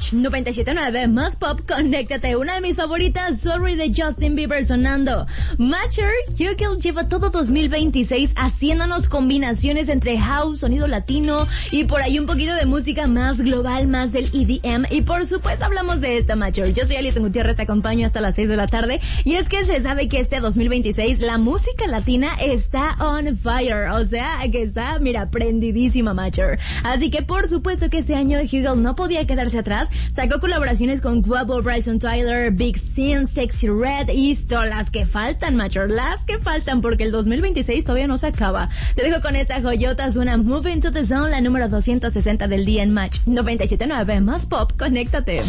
Match 97.9 más pop, conéctate. Una de mis favoritas, Sorry de Justin Bieber sonando. Matcher, Hugel lleva todo 2026 haciéndonos combinaciones entre house, sonido latino y por ahí un poquito de música más global, más del EDM. Y por supuesto hablamos de esta Matcher. Yo soy Alison Gutiérrez, te acompaño hasta las 6 de la tarde. Y es que se sabe que este 2026 la música latina está on fire. O sea, que está, mira, prendidísima Matcher. Así que por supuesto que este año Hugel no podía quedarse atrás. Sacó colaboraciones con Quavo, Bryson Tyler, Big Sean, Sexy Red y todas las que faltan, Matcher, las que faltan, porque el 2026 todavía no se acaba. Te dejo con esta joyota, suena Moving to the Zone, la número 260 del día en Match 97.9 más pop, conéctate.